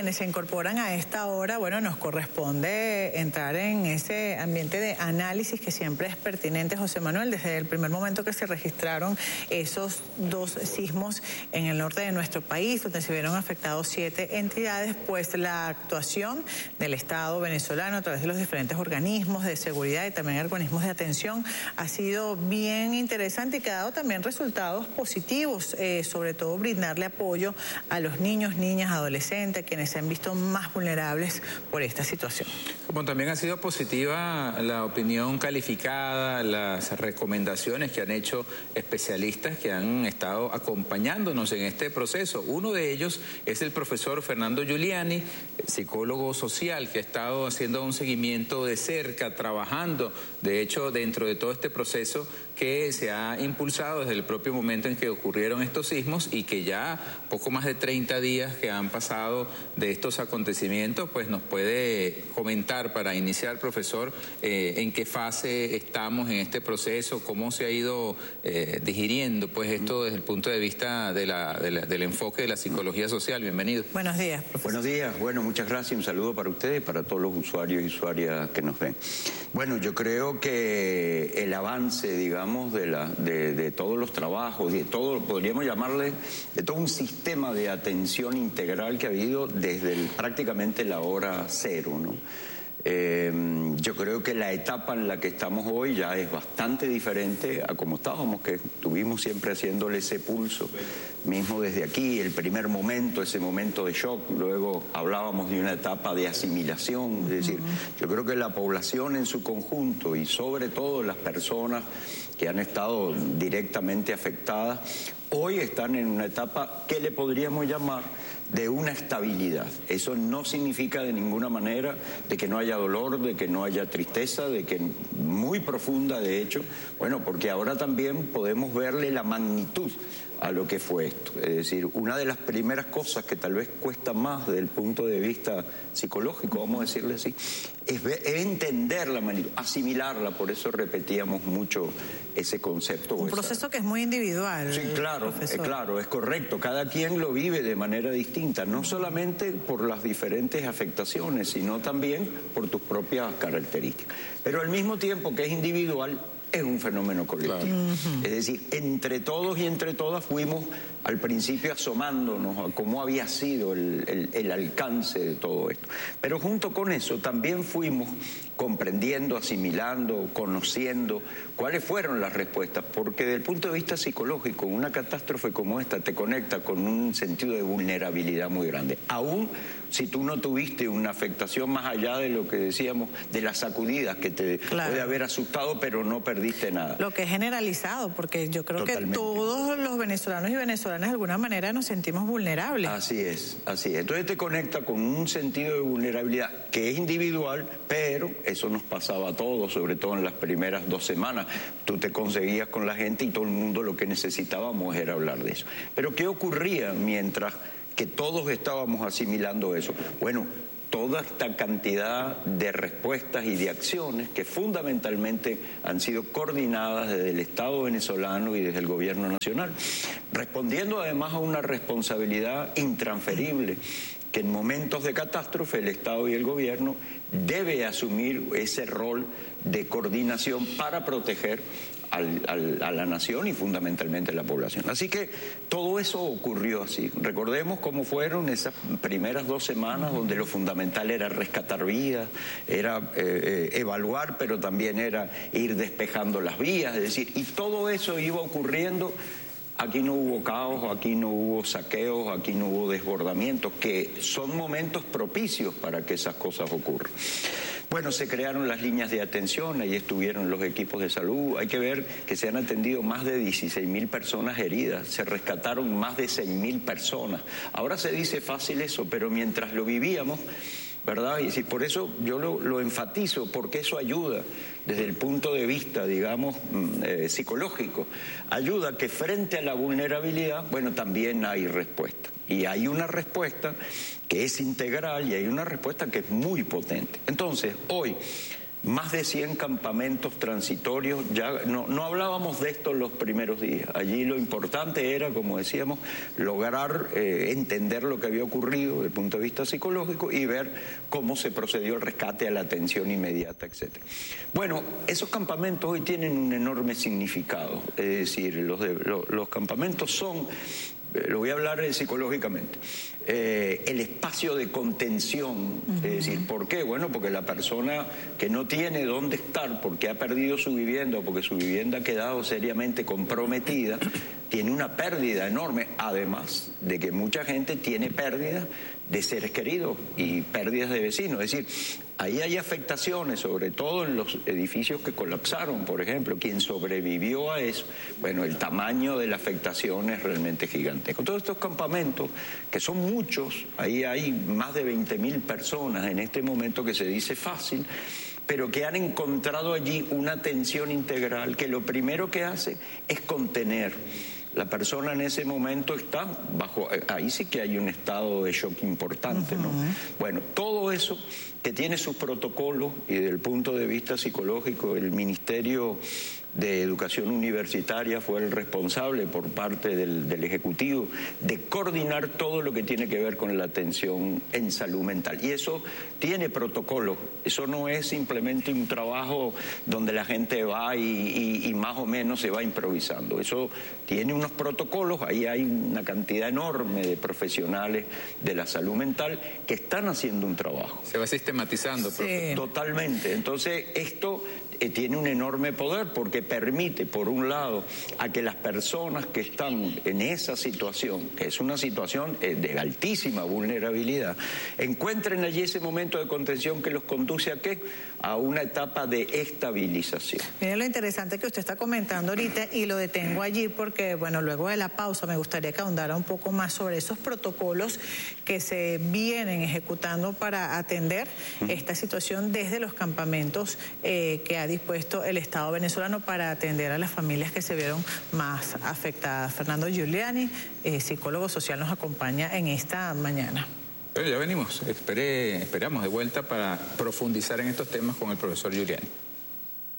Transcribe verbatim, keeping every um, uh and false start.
quienes se incorporan a esta hora, bueno, nos corresponde entrar en ese ambiente de análisis que siempre es pertinente, José Manuel, desde el primer momento que se registraron esos dos sismos en el norte de nuestro país, donde se vieron afectados siete entidades, pues la actuación del Estado venezolano a través de los diferentes organismos de seguridad y también organismos de atención ha sido bien interesante y que ha dado también resultados positivos, eh, sobre todo brindarle apoyo a los niños, niñas, adolescentes, quienes se han visto más vulnerables por esta situación. Como también ha sido positiva la opinión calificada, las recomendaciones que han hecho especialistas que han estado acompañándonos en este proceso. Uno de ellos es el profesor Fernando Giuliani, psicólogo social, que ha estado haciendo un seguimiento de cerca, trabajando, de hecho, dentro de todo este proceso que se ha impulsado desde el propio momento en que ocurrieron estos sismos y que ya poco más de treinta días que han pasado de estos acontecimientos, pues nos puede comentar para iniciar, profesor, eh, en qué fase estamos en este proceso, cómo se ha ido eh, digiriendo pues esto desde el punto de vista de la, de la, del enfoque de la psicología social. Bienvenido. Buenos días, profesor. Buenos días. Bueno, muchas gracias. Un saludo para ustedes y para todos los usuarios y usuarias que nos ven. Bueno, yo creo que el avance, digamos, de, la, de, de todos los trabajos, de todo, podríamos llamarle, de todo un sistema de atención integral que ha habido desde el, prácticamente la hora cero, ¿no? Eh, yo creo que la etapa en la que estamos hoy ya es bastante diferente a como estábamos, que estuvimos siempre haciéndole ese pulso, mismo desde aquí, el primer momento, ese momento de shock, luego hablábamos de una etapa de asimilación, es decir, yo creo que la población en su conjunto y sobre todo las personas que han estado directamente afectadas, hoy están en una etapa que le podríamos llamar de una estabilidad. Eso no significa de ninguna manera de que no haya dolor, de que no haya tristeza, de que muy profunda de hecho, bueno, porque ahora también podemos verle la magnitud a lo que fue esto. Es decir, una de las primeras cosas que tal vez cuesta más desde el punto de vista psicológico, vamos a decirle así, es, ver, es entender la magnitud, asimilarla, por eso repetíamos mucho ese concepto. Un proceso que es muy individual. Sí, claro, eh, claro, es correcto. Cada quien lo vive de manera distinta, no solamente por las diferentes afectaciones, sino también por tus propias características. Pero al mismo tiempo que es individual, es un fenómeno colectivo. Claro. Uh-huh. Es decir, entre todos y entre todas fuimos al principio asomándonos a cómo había sido el, el, el alcance de todo esto. Pero junto con eso también fuimos comprendiendo, asimilando, conociendo cuáles fueron las respuestas, porque desde el punto de vista psicológico, una catástrofe como esta te conecta con un sentido de vulnerabilidad muy grande. Aún si tú no tuviste una afectación más allá de lo que decíamos, de las sacudidas que te claro. puede haber asustado, pero no perdiste nada. Lo que es generalizado, porque yo creo Totalmente. que todos los venezolanos y venezolanas de alguna manera nos sentimos vulnerables. Así es, así es. Entonces te conecta con un sentido de vulnerabilidad que es individual, pero eso nos pasaba a todos, sobre todo en las primeras dos semanas. Tú te conseguías con la gente y todo el mundo lo que necesitábamos era hablar de eso. Pero ¿qué ocurría mientras que todos estábamos asimilando eso? Bueno, toda esta cantidad de respuestas y de acciones que fundamentalmente han sido coordinadas desde el Estado venezolano y desde el gobierno nacional, respondiendo además a una responsabilidad intransferible que en momentos de catástrofe el Estado y el gobierno debe asumir ese rol de coordinación para proteger Al, al, a la nación y fundamentalmente a la población. Así que todo eso ocurrió así. Recordemos cómo fueron esas primeras dos semanas donde lo fundamental era rescatar vías, era eh, eh, evaluar, pero también era ir despejando las vías, es decir, y todo eso iba ocurriendo. Aquí no hubo caos, aquí no hubo saqueos, aquí no hubo desbordamientos, que son momentos propicios para que esas cosas ocurran. Bueno, se crearon las líneas de atención, ahí estuvieron los equipos de salud. Hay que ver que se han atendido más de dieciséis mil personas heridas, se rescataron más de seis mil personas. Ahora se dice fácil eso, pero mientras lo vivíamos, ¿verdad? Y si por eso yo lo, lo enfatizo, porque eso ayuda desde el punto de vista, digamos, eh, psicológico. Ayuda que frente a la vulnerabilidad, bueno, también hay respuesta. Y hay una respuesta que es integral y hay una respuesta que es muy potente. Entonces, hoy, más de cien campamentos transitorios. Ya no, no hablábamos de esto en los primeros días. Allí lo importante era, como decíamos, lograr eh, entender lo que había ocurrido desde el punto de vista psicológico y ver cómo se procedió al rescate, a la atención inmediata, etcétera. Bueno, esos campamentos hoy tienen un enorme significado. Es decir, los, de, los, los campamentos son, lo voy a hablar psicológicamente, eh, el espacio de contención. Uh-huh. Es decir, ¿por qué? Bueno, porque la persona que no tiene dónde estar, porque ha perdido su vivienda o porque su vivienda ha quedado seriamente comprometida, tiene una pérdida enorme, además de que mucha gente tiene pérdidas de seres queridos y pérdidas de vecinos. Es decir, ahí hay afectaciones, sobre todo en los edificios que colapsaron, por ejemplo. Quien sobrevivió a eso, bueno, el tamaño de la afectación es realmente gigantesco. Todos estos campamentos, que son muchos, ahí hay más de veinte mil personas en este momento, que se dice fácil, pero que han encontrado allí una atención integral que lo primero que hace es contener. La persona en ese momento está bajo, ahí sí que hay un estado de shock importante, ¿no? Uh-huh. Bueno, todo eso que tiene sus protocolos, y desde el punto de vista psicológico, el Ministerio de Educación Universitaria fue el responsable por parte del, del Ejecutivo de coordinar todo lo que tiene que ver con la atención en salud mental. Y eso tiene protocolo, eso no es simplemente un trabajo donde la gente va y, y, y más o menos se va improvisando. Eso tiene unos protocolos, ahí hay una cantidad enorme de profesionales de la salud mental que están haciendo un trabajo. Se va sistematizando, profe. Sí. Totalmente. Entonces, esto eh, tiene un enorme poder porque permite, por un lado, a que las personas que están en esa situación, que es una situación eh, de altísima vulnerabilidad, encuentren allí ese momento de contención que los conduce a ¿qué? A una etapa de estabilización. Miren lo interesante que usted está comentando ahorita, y lo detengo allí porque, bueno, luego de la pausa me gustaría que ahondara un poco más sobre esos protocolos que se vienen ejecutando para atender uh-huh. esta situación desde los campamentos eh, que ha dispuesto el Estado venezolano para atender a las familias que se vieron más afectadas. Fernando Giuliani, eh, psicólogo social, nos acompaña en esta mañana. Pero ya venimos, Esperé, esperamos de vuelta para profundizar en estos temas con el profesor Giuliani.